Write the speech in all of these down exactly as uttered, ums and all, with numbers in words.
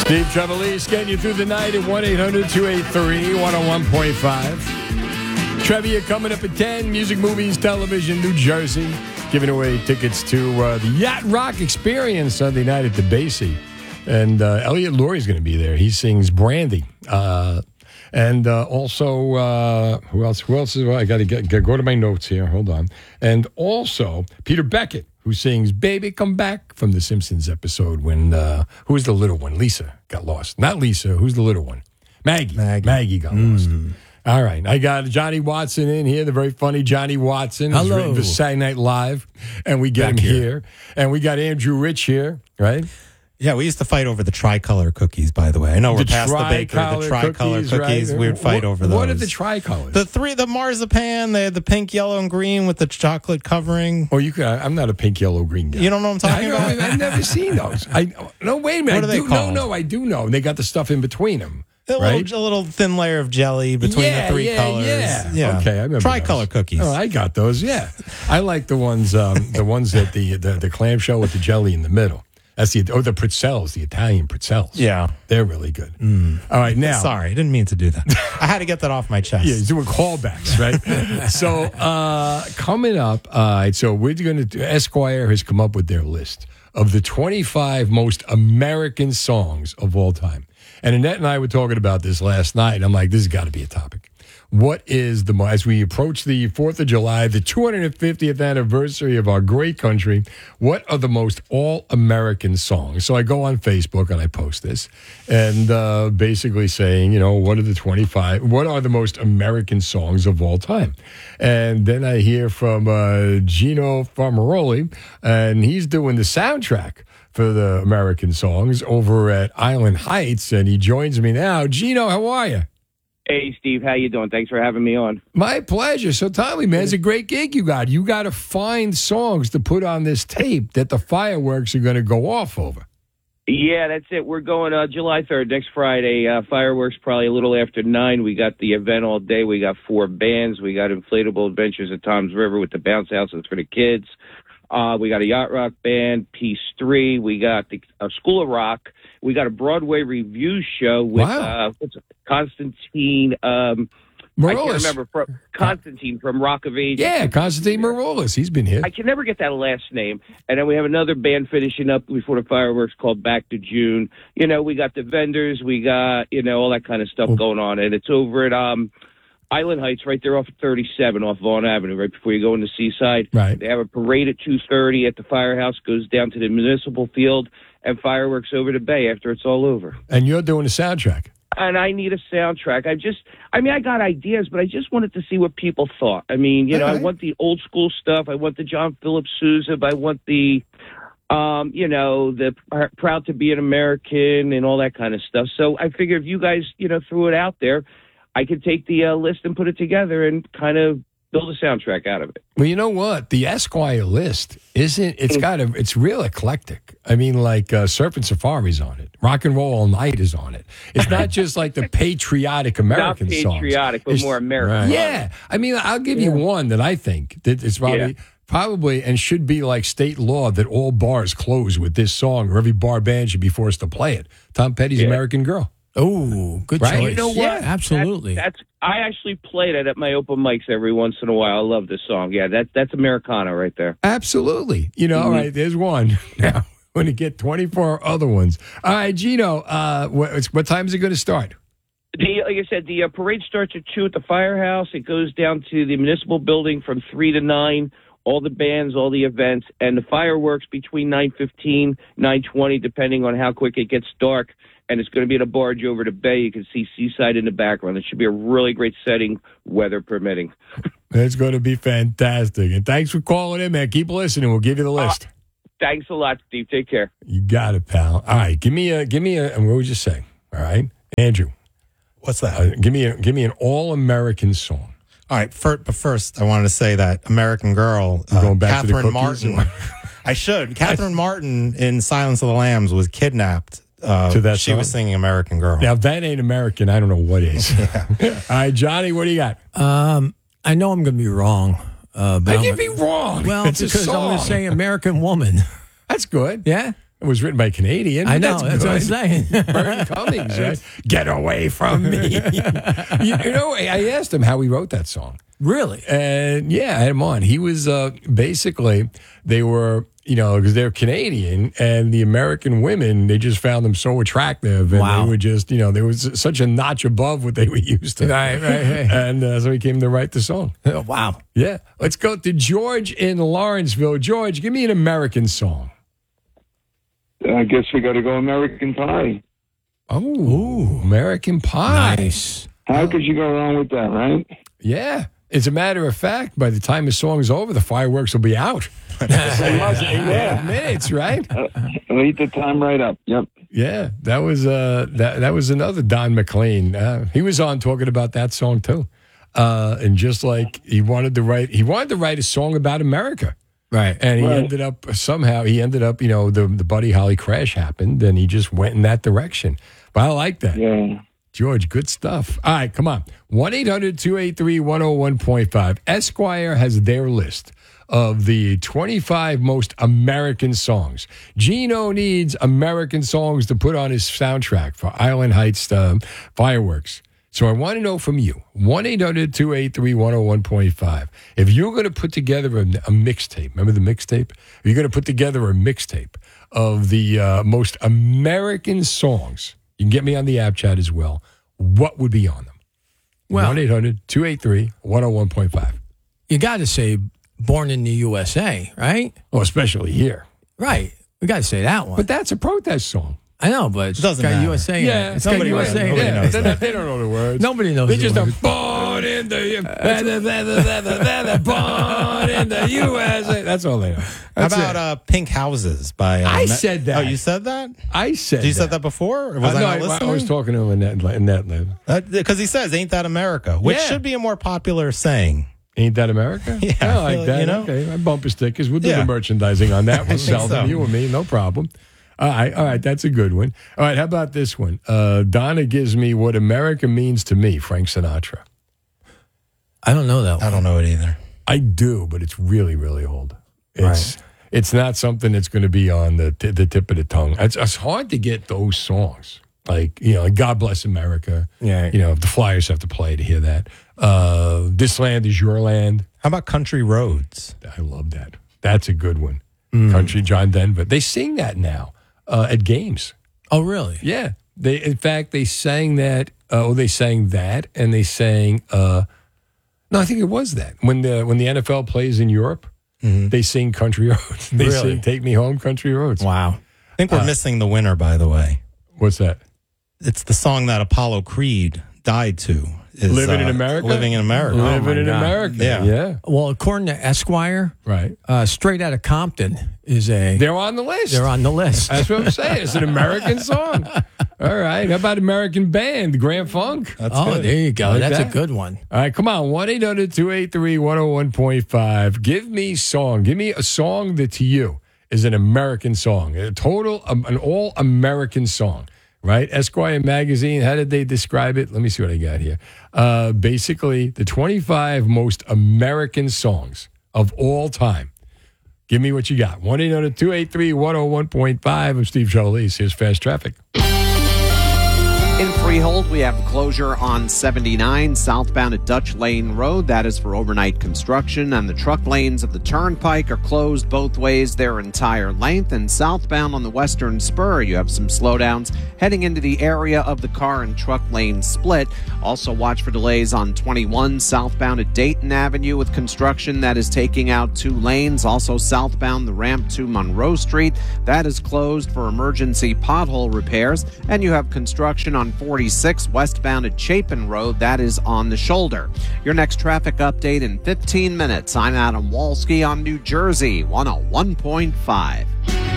Steve Trevelise getting you through the night at one eight hundred two eight three one oh one point five. Trivia coming up at ten. Music, movies, television, New Jersey. Giving away tickets to uh, the Yacht Rock Experience Sunday night at the Basie. And uh, Elliot Laurie's going to be there. He sings Brandy. Uh, and uh, also, uh, who else? Who else is? Well, I got to go to my notes here. Hold on. And also, Peter Beckett, who sings Baby Come Back from the Simpsons episode when, uh, who was the little one? Lisa got lost. Not Lisa. Who's the little one? Maggie. Maggie, Maggie got mm. lost. All right. I got Johnny Watson in here, the very funny Johnny Watson. Hello. He's written for Saturday Night Live, and we get Back him here. here. And we got Andrew Rich here, right? Yeah, we used to fight over the tricolor cookies, by the way. I know we're the past the bakery. The tricolor cookies, cookies right? we would fight what, over those. What are the tricolors? The three, the marzipan, they had the pink, yellow, and green with the chocolate covering. Oh, you can, I'm not a pink, yellow, green guy. You don't know what I'm talking I about? I've never seen those. I No, wait a minute. What are I they do, called? No, no, I do know. And they got the stuff in between them. A right? little, a little thin layer of jelly between yeah, the three yeah, colors. Yeah, yeah. Okay, I remember tricolor those. cookies. Oh, I got those. Yeah, I like the ones, um, the ones that the, the the clamshell with the jelly in the middle. That's the oh the pretzels, the Italian pretzels. Yeah, they're really good. Mm. All right, now sorry, I didn't mean to do that. I had to get that off my chest. Yeah, he's doing callbacks, right? so uh, coming up, uh, so we're going to Esquire has come up with their list of the twenty-five most American songs of all time. And Annette and I were talking about this last night. I'm like, this has got to be a topic. What is the, as we approach the fourth of July, the two hundred fiftieth anniversary of our great country, what are the most all-American songs? So I go on Facebook and I post this and uh, basically saying, you know, what are the twenty-five, what are the most American songs of all time? And then I hear from uh, Gino Farmaroli, and he's doing the soundtrack for the American songs over at Island Heights, and he joins me now. Gino, how are you? Hey, Steve, how you doing? Thanks for having me on. My pleasure. So tell me, man, it's a great gig you got. You got to find songs to put on this tape that the fireworks are going to go off over. Yeah, that's it. We're going uh, July third, next Friday. Uh, fireworks probably a little after nine. We got the event all day. We got four bands. We got Inflatable Adventures at Tom's River with the bounce houses for the kids. Uh, we got a yacht rock band, Piece Three. We got the uh, School of Rock. We got a Broadway review show with wow. uh, what's it, Constantine. Um, I can't remember from, Constantine from Rock of Ages. Yeah, Constantine Maroulis. He's been here. I can never get that last name. And then we have another band finishing up before the fireworks called Back to June. You know, we got the vendors. We got you know all that kind of stuff oh. going on, and it's over at um. Island Heights, right there off of thirty-seven, off Vaughan Avenue, right before you go into Seaside. Right. They have a parade at two thirty at the firehouse, goes down to the municipal field, and fireworks over the bay after it's all over. And you're doing a soundtrack. And I need a soundtrack. I just, I mean, I got ideas, but I just wanted to see what people thought. I mean, you know, right. I want the old school stuff. I want the John Philip Sousa. I want the, um, you know, the Proud to Be an American and all that kind of stuff. So I figured if you guys, you know, threw it out there, I could take the uh, list and put it together and kind of build a soundtrack out of it. Well, you know what? The Esquire list isn't. It's got a. It's real eclectic. I mean, like uh, Surfing Safari's on it. Rock and Roll All Night is on it. It's not just like the patriotic American songs. Not patriotic, songs. but it's, more American. Right. Yeah, I mean, I'll give yeah. you one that I think that is probably. Yeah. Probably and should be like state law that all bars close with this song, or every bar band should be forced to play it. Tom Petty's yeah. American Girl. Oh, good right? choice. You know what? Yeah, absolutely. That's, that's I actually play that at my open mics every once in a while. I love this song. Yeah, that, that's Americana right there. Absolutely. You know, mm-hmm. all right, there's one. Now, we're going to get twenty-four other ones. All right, Gino, uh, what, what time is it going to start? The, like I said, the uh, parade starts at two at the firehouse. It goes down to the municipal building from three to nine. All the bands, all the events, and the fireworks between nine fifteen, nine twenty, depending on how quick it gets dark. And it's going to be in a barge over the bay. You can see Seaside in the background. It should be a really great setting, weather permitting. It's going to be fantastic. And thanks for calling in, man. Keep listening. We'll give you the list. Uh, thanks a lot, Steve. Take care. You got it, pal. All right, give me a, give me a, what would you say? All right, Andrew. What's that? Uh, give me a, give me an all-American song. All right, for, but first, I wanted to say that American Girl, uh, going back Catherine to the Martin. I should. Catherine Martin in Silence of the Lambs was kidnapped. Uh, to that she song? was singing American Girl. Now, if that ain't American, I don't know what is. Yeah. All right, Johnny, what do you got? Um, I know I'm going to be wrong. Uh, How can you be wrong? Well, it's because I'm going to say American Woman. That's good. Yeah? It was written by a Canadian. I know. That's, That's what I'm saying. Burton Cummings, right? Get away from me. you, you know, I asked him how he wrote that song. Really? And yeah, I had him on. He was uh, basically, they were, you know, because they're Canadian and the American women, they just found them so attractive. And Wow. they were just, you know, there was such a notch above what they were used to. Right, right, right. And uh, so he came to write the song. Oh, wow. Yeah. Let's go to George in Lawrenceville. George, give me an American song. I guess we got to go American Pie. Oh, American Pie. Nice. How could you go wrong with that, right? Yeah. As a matter of fact, by the time the song's over, the fireworks will be out. Yeah. Minutes, right? Uh, I'll eat the time right up. Yep. Yeah, that was uh, that that was another Don McLean. Uh, he was on talking about that song too, uh, and just like he wanted to write, he wanted to write a song about America, Right. and he Right. ended up somehow he ended up, you know, the the Buddy Holly crash happened, and he just went in that direction. But I like that. Yeah. George, good stuff. All right, come on. one eight hundred two eight three one oh one point five. Esquire has their list of the twenty-five most American songs. Gino needs American songs to put on his soundtrack for Island Heights uh, fireworks. So I want to know from you, one eight hundred two eight three one oh one point five. If you're going to put together a, a mixtape, remember the mixtape? If you're going to put together a mixtape of the uh, most American songs, you can get me on the app chat as well. What would be on them? Well- one eight hundred two eight three one oh one point five. You got to say Born in the U S A, right? Oh, especially here. Right. We got to say that one. But that's a protest song. I know, but it's Doesn't got matter. U S A. in Yeah, it. It's got nobody U S A. knows- in nobody it. Yeah, knows they, that. they don't know the words. Nobody knows They the just words. are born in the born in the U S A. That's all they know. How That's about it. uh, Pink Houses by? Uh, I Ma- said that. Oh, you said that? I said Did you that. said that before? Or Uh, was no, I I, not I listening? was talking to him in that in that. Because he says, "Ain't that America?" Which Yeah. should be a more popular saying. Ain't that America? Yeah, I I like feel- that. you know? Okay, I bumper stickers. We'll do Yeah. the merchandising on that. We'll sell them, so. you and me, no problem. All right, all right, that's a good one. All right, how about this one? Uh, Donna gives me what America means to me, Frank Sinatra. I don't know that I one. don't know it either. I do, but it's really, really old. It's it's not something that's going to be on the t- the tip of the tongue. It's, it's hard to get those songs. Like, you know, God Bless America. Yeah. You know, the Flyers have to play to hear that. Uh, This Land Is Your Land. How about Country Roads? I love that. That's a good one. Country John Denver. They sing that now uh, at games. Oh, really? Yeah. They, in fact, they sang that. Uh, oh, they sang that, and they sang. Uh, no, I think it was that when the when the N F L plays in Europe, they sing Country Roads. They Really? sing "Take Me Home, Country Roads." Wow. I think we're missing the winner, by the way. What's that? It's the song that Apollo Creed died to. Is, Living in uh, America. Living in America. Living my in God. America. Yeah. yeah. Well, according to Esquire, Right. uh, Straight Outta Compton is a. They're on the list. They're on the list. That's what I'm saying. It's an American song. All right. How about American band, Grand Funk? That's Oh, good. there you go. Like That's that. a good one. All right, come on, one eight hundred two eight three one oh one point five. Give me a song. Give me a song that to you is an American song, a total, um, an all-American song, right? Esquire magazine, how did they describe it? Let me see what I got here. Uh, basically, the twenty-five most American songs of all time. Give me what you got. one eight hundred two eight three one oh one point five. I'm Steve Jolise. Here's Fast Traffic. In Freehold, we have closure on seventy-nine southbound at Dutch Lane Road. That is for overnight construction, and the truck lanes of the Turnpike are closed both ways their entire length. And southbound on the Western Spur, you have some slowdowns heading into the area of the car and truck lane split. Also watch for delays on twenty-one southbound at Dayton Avenue with construction that is taking out two lanes. Also southbound the ramp to Monroe Street. That is closed for emergency pothole repairs. And you have construction on forty-six westbound at Chapin Road. That is on the shoulder. Your next traffic update in fifteen minutes. I'm Adam Walski on New Jersey one oh one point five.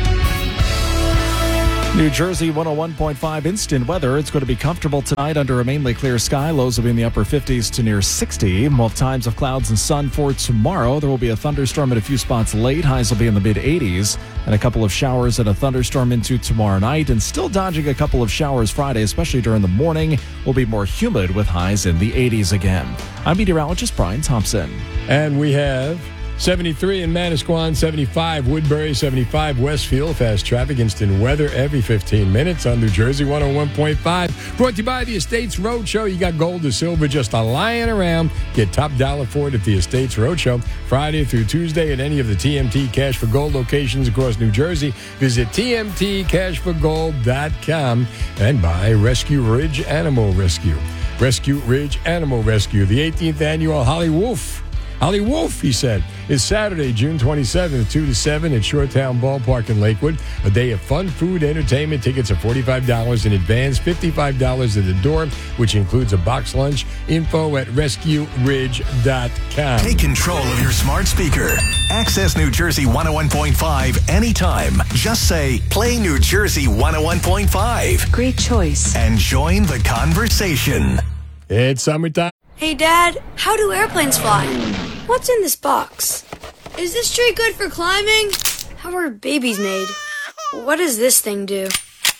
New Jersey one oh one point five instant weather. It's going to be comfortable tonight under a mainly clear sky. Lows will be in the upper fifties to near sixty. Both times of clouds and sun for tomorrow. There will be a thunderstorm at a few spots late. Highs will be in the mid eighties. And a couple of showers and a thunderstorm into tomorrow night. And still dodging a couple of showers Friday, especially during the morning. Will be more humid with highs in the eighties again. I'm meteorologist Brian Thompson. And we have seventy-three in Manasquan, seventy-five Woodbury, seventy-five Westfield. Fast traffic, instant weather every fifteen minutes on New Jersey one oh one point five. Brought to you by the Estates Roadshow. You got gold or silver just a lying around. Get top dollar for it at the Estates Roadshow. Friday through Tuesday at any of the T M T Cash for Gold locations across New Jersey. Visit T M T cash for gold dot com and by Rescue Ridge Animal Rescue. Rescue Ridge Animal Rescue, the eighteenth annual Holly Wolf. Holly Wolf, he said, is Saturday, June twenty-seventh, two to seven at Shoretown Ballpark in Lakewood. A day of fun, food, entertainment. Tickets are forty-five dollars in advance, fifty-five dollars at the door, which includes a box lunch. Info at rescue ridge dot com. Take control of your smart speaker. Access New Jersey one oh one point five anytime. Just say, play New Jersey one oh one point five. Great choice. And join the conversation. It's summertime. Hey, Dad, how do airplanes fly? What's in this box? Is this tree good for climbing? How are babies made? What does this thing do?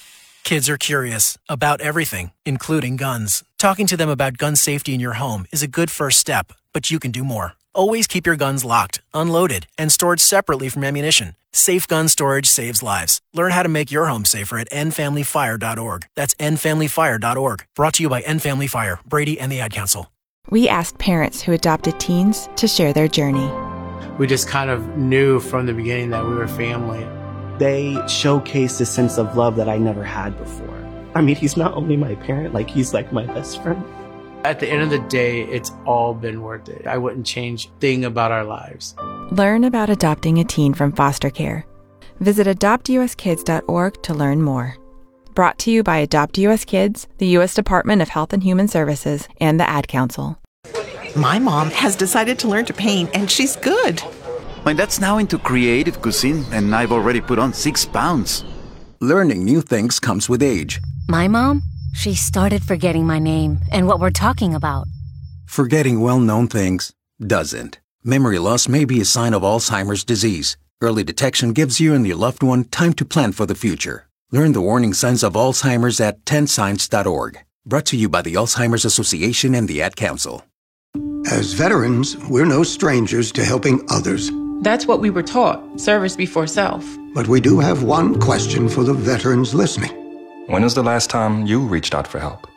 Kids are curious about everything, including guns. Talking to them about gun safety in your home is a good first step, but you can do more. Always keep your guns locked, unloaded, and stored separately from ammunition. Safe gun storage saves lives. Learn how to make your home safer at end family fire dot org. That's end family fire dot org. Brought to you by End Family Fire, Brady, and the Ad Council. We asked parents who adopted teens to share their journey. We just kind of knew from the beginning that we were family. They showcased a sense of love that I never had before. I mean, he's not only my parent, like he's like my best friend. At the end of the day, it's all been worth it. I wouldn't change a thing about our lives. Learn about adopting a teen from foster care. Visit adopt u s kids dot org to learn more. Brought to you by Adopt U S Kids, the U S Department of Health and Human Services, and the Ad Council. My mom has decided to learn to paint, and she's good. My dad's now into creative cuisine, and I've already put on six pounds. Learning new things comes with age. My mom? She started forgetting my name and what we're talking about. Forgetting well-known things doesn't. Memory loss may be a sign of Alzheimer's disease. Early detection gives you and your loved one time to plan for the future. Learn the warning signs of Alzheimer's at ten signs dot org. Brought to you by the Alzheimer's Association and the Ad Council. As veterans, we're no strangers to helping others. That's what we were taught, service before self. But we do have one question for the veterans listening. When was the last time you reached out for help?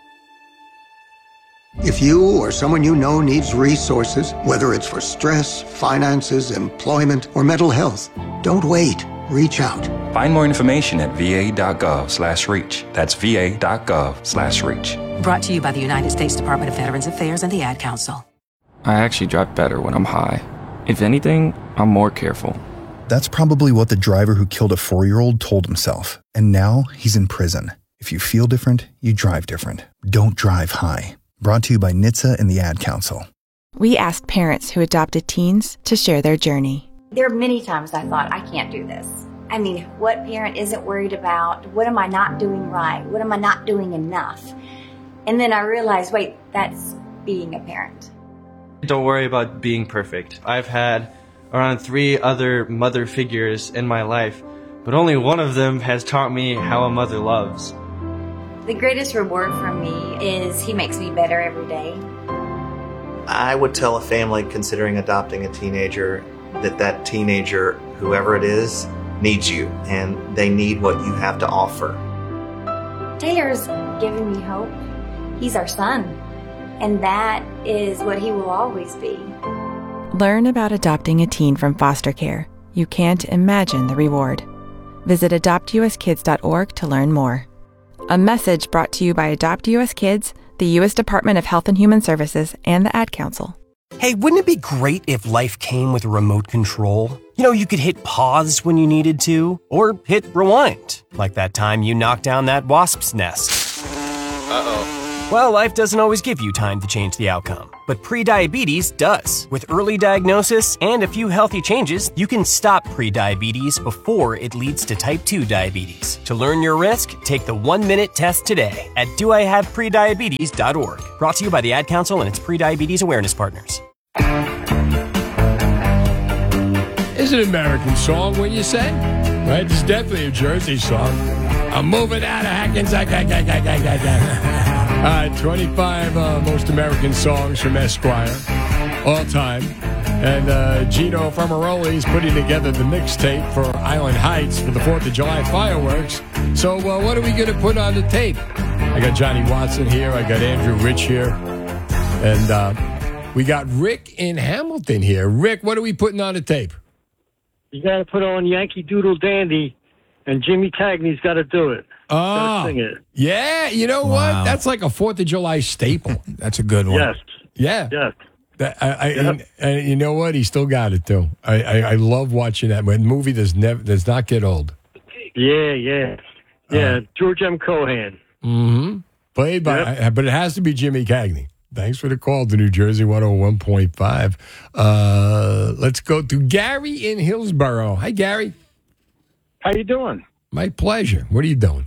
If you or someone you know needs resources, whether it's for stress, finances, employment, or mental health, don't wait. Reach out. Find more information at v a dot gov slash reach. That's v a dot gov slash reach. Brought to you by the United States Department of Veterans Affairs and the Ad Council. I actually drive better when I'm high. If anything, I'm more careful. That's probably what the driver who killed a four-year-old told himself. And now he's in prison. If you feel different, you drive different. Don't drive high. Brought to you by N H T S A and the Ad Council. We asked parents who adopted teens to share their journey. There are many times I thought, I can't do this. I mean, what parent isn't worried about, what am I not doing right? What am I not doing enough? And then I realized, wait, that's being a parent. Don't worry about being perfect. I've had around three other mother figures in my life, but only one of them has taught me how a mother loves. The greatest reward for me is he makes me better every day. I would tell a family considering adopting a teenager that that teenager, whoever it is, needs you, and they need what you have to offer. Taylor's given me hope. He's our son, and that is what he will always be. Learn about adopting a teen from foster care. You can't imagine the reward. Visit adopt u s kids dot org to learn more. A message brought to you by Adopt U S Kids, the U S Department of Health and Human Services, and the Ad Council. Hey, wouldn't it be great if life came with a remote control? You know, you could hit pause when you needed to, or hit rewind, like that time you knocked down that wasp's nest. Uh-oh. Well, life doesn't always give you time to change the outcome, but prediabetes does. With early diagnosis and a few healthy changes, you can stop prediabetes before it leads to type two diabetes. To learn your risk, take the one-minute test today at do I have prediabetes dot org. Brought to you by the Ad Council and its prediabetes awareness partners. It's an American song, wouldn't you say? Right? It's definitely a Jersey song. I'm moving out of Hackensack. Uh, twenty-five uh, most American songs from Esquire, all time. And uh, Gino Fermaroli's putting together the mixtape for Island Heights for the fourth of July fireworks. So uh, what are we going to put on the tape? I got Johnny Watson here. I got Andrew Rich here. And uh, we got Rick in Hamilton here. Rick, what are we putting on the tape? You got to put on Yankee Doodle Dandy, and Jimmy Cagney's got to do it. Oh, sing it. Yeah, you know Wow. what? That's like a fourth of July staple. That's a good one. Yes. Yeah. Yes. That, I, I, and, and you know what? He still got it, too. I, I, I love watching that. The movie does, never, does not get old. Yeah, yeah. Yeah, uh, George M. Cohan. Mm-hmm. Played by, yep. But it has to be Jimmy Cagney. Thanks for the call to New Jersey one oh one point five. Uh, let's go to Gary in Hillsborough. Hi, Gary. How you doing? My pleasure. What are you doing?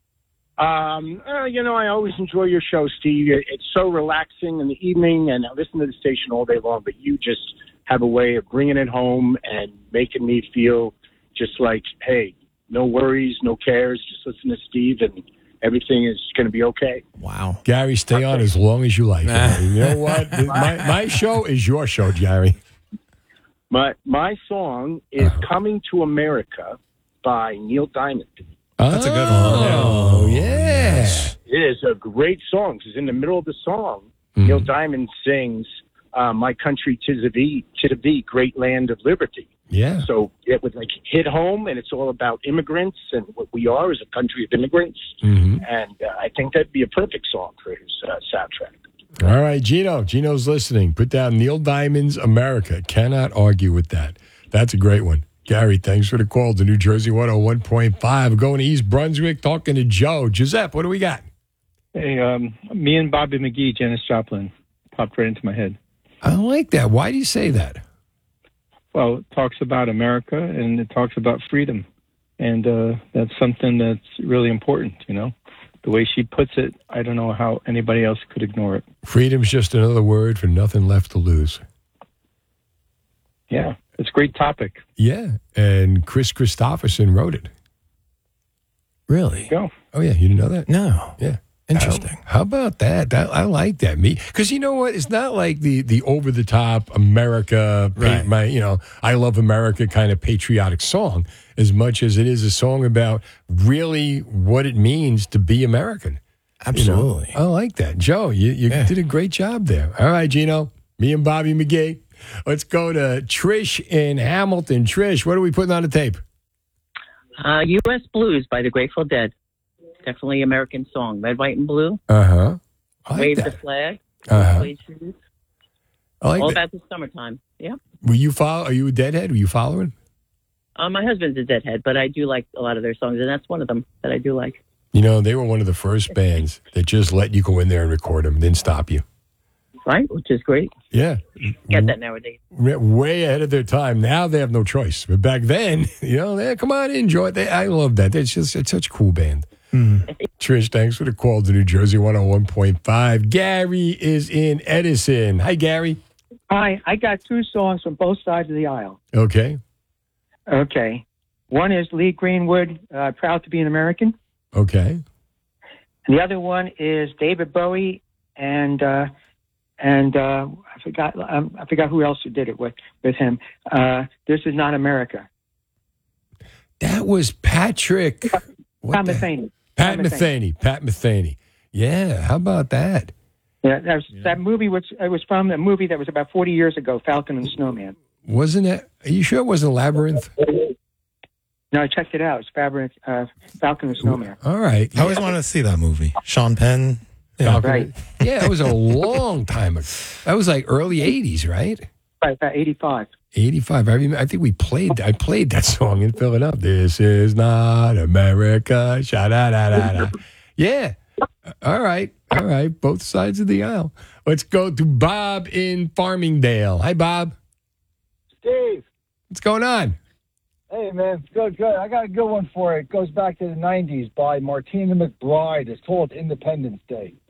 Um, uh, you know, I always enjoy your show, Steve. It's so relaxing in the evening, and I listen to the station all day long, but you just have a way of bringing it home and making me feel just like, hey, no worries, no cares. Just listen to Steve, and everything is going to be okay. Wow. Gary, stay on as long as you like. You know what? My, my show is your show, Gary. My my song is uh-huh. Coming to America by Neil Diamond. That's a good one. Oh, yeah. It is a great song. Because in the middle of the song, mm-hmm. Neil Diamond sings, uh, My Country 'Tis of Thee, 'Tis of Thee, Great Land of Liberty. Yeah. So it would like hit home, and it's all about immigrants and what we are as a country of immigrants. Mm-hmm. And uh, I think that'd be a perfect song for his uh, soundtrack. All right, Gino. Gino's listening. Put down Neil Diamond's America. Cannot argue with that. That's a great one. Gary, thanks for the call to New Jersey one oh one point five. Going to East Brunswick, talking to Joe. Giuseppe, what do we got? Hey, um, me and Bobby McGee, Janis Joplin, popped right into my head. I like that. Why do you say that? Well, it talks about America, and it talks about freedom. And uh, that's something that's really important, you know? The way she puts it, I don't know how anybody else could ignore it. Freedom's just another word for nothing left to lose. Yeah, it's a great topic. Yeah, and Chris Christopherson wrote it. Really? Go. Oh, yeah, you didn't know that? No. Yeah. Interesting. How, how about that? that? I like that. Me, because you know what? It's not like the the over the top America, Right. my you know, I love America kind of patriotic song, as much as it is a song about really what it means to be American. Absolutely. You know? I like that, Joe. You you Yeah. did a great job there. All right, Gino. Me and Bobby McGee. Let's go to Trish in Hamilton. Trish, what are we putting on the tape? Uh, U S Blues by the Grateful Dead. Definitely American song. Red, white, and blue. Uh huh. I like Wave that. the flag. Uh-huh. Suede shoes. I like All that. about the summertime. Yeah. Were you follow? Are you a Deadhead? Were you following? Uh, my husband's a Deadhead, but I do like a lot of their songs, and that's one of them that I do like. You know, they were one of the first bands that just let you go in there and record them, didn't stop you. Right? Which is great. Yeah. Get that nowadays. Way ahead of their time. Now they have no choice. But back then, you know, they, come on, enjoy it. They, I love that. It's just it's such a cool band. Mm. Trish, thanks for the call to New Jersey one oh one point five. Gary is in Edison. Hi, Gary. Hi, I got two songs from both sides of the aisle. Okay. Okay. One is Lee Greenwood, uh, Proud to be an American. Okay. And the other one is David Bowie and uh, and uh, I forgot um, I forgot who else who did it with, with him. Uh, This Is Not America. That was Patrick. what Pat the- Metheny. Pat Pat Metheny. Pat Metheny. Yeah, how about that? Yeah, that, was, that movie was it was from a movie that was about forty years ago, Falcon and Snowman. Wasn't it? Are you sure it wasn't Labyrinth? No, I checked it out. It's Fabric, uh, Falcon and Snowman. All right. I always wanted to see that movie. Sean Penn. Yeah. Right. Yeah, it was a long time ago. That was like early eighties, right? Right, about eighty-five. eighty-five. I remember, I think we played I played that song in filling up. This is not America. Sha da da da da. Yeah. All right. All right. Both sides of the aisle. Let's go to Bob in Farmingdale. Hi, Bob. Steve. What's going on? Hey, man. Good, good. I got a good one for you. It goes back to the nineties by Martina McBride. It's called Independence Day.